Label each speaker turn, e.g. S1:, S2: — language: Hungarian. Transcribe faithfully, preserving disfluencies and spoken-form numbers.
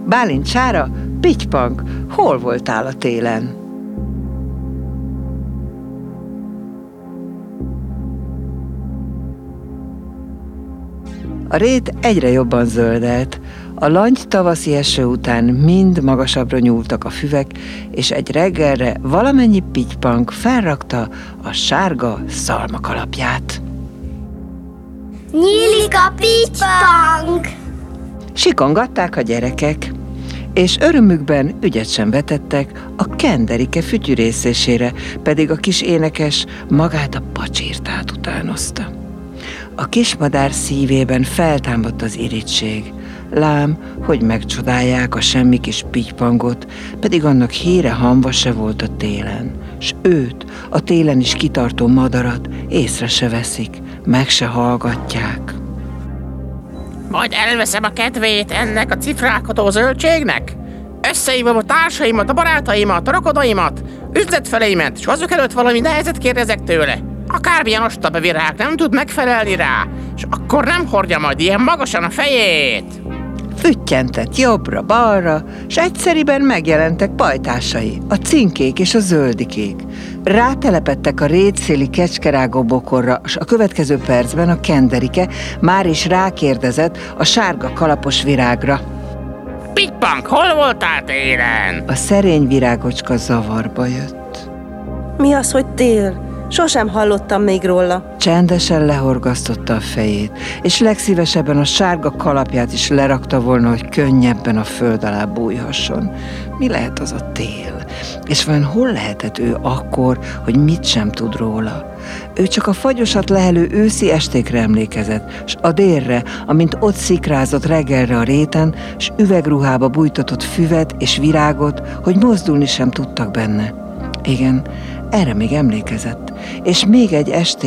S1: Bálint Sára, Pitypank, hol voltál a télen? A rét egyre jobban zöldelt. A langy tavaszi eső után mind magasabbra nyúltak a füvek, és egy reggelre valamennyi Pitypank felrakta a sárga szalmakalapját.
S2: Nyílik a Pitypank!
S1: Sikongatták a gyerekek, és örömükben ügyet sem vetettek a Kenderike fütyürészésére, pedig a kis énekes magát a pacsirtát utánozta. A kismadár szívében feltámadt az irigység. Lám, hogy megcsodálják a semmi kis Pitypangot, pedig annak híre hamva se volt a télen, s őt, a télen is kitartó madarat észre se veszik, meg se hallgatják.
S3: Majd elveszem a kedvét ennek a cifrálkodó zöldségnek? Összehívom a társaimat, a barátaimat, a rokonaimat, üzletfeleimet, és azok előtt valami nehezet kérdezek tőle. Akármilyen ostoba virág nem tud megfelelni rá, és akkor nem hordja majd ilyen magasan a fejét.
S1: Füttyentett jobbra-balra, s egyszeriben megjelentek pajtásai, a cinkék és a zöldikék. Rátelepettek a rétszéli kecskerágó bokorra, s a következő percben a Kenderike már is rákérdezett a sárga kalapos virágra.
S3: Pitypank, hol voltál télen?
S1: A szerény virágocska zavarba jött.
S4: Mi az, hogy tél? Sosem hallottam még róla.
S1: Csendesen lehorgasztotta a fejét, és legszívesebben a sárga kalapját is lerakta volna, hogy könnyebben a föld alá bújhasson. Mi lehet az a tél? És vajon hol lehetett ő akkor, hogy mit sem tud róla? Ő csak a fagyosat lehelő őszi estékre emlékezett, s a délre, amint ott szikrázott reggelre a réten, s üvegruhába bújtatott füvet és virágot, hogy mozdulni sem tudtak benne. Igen, erre még emlékezett, és még egy estén